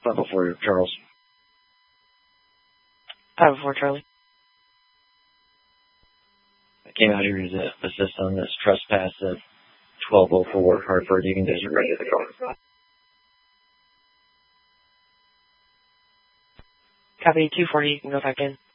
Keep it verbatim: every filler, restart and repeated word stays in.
five oh four, Charles. five oh four, Charlie. I came out here to assist on this trespass at twelve oh four, Hartford. You can just ready to go. Copy two forty, you can go back in.